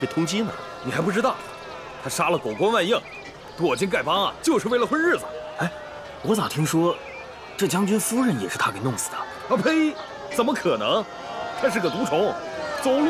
被通缉呢。 你还不知道，他杀了狗官万应，躲进丐帮啊，就是为了混日子。 哎，我咋听说这将军夫人也是他给弄死的？ 啊呸！怎么可能？他是个毒虫，走路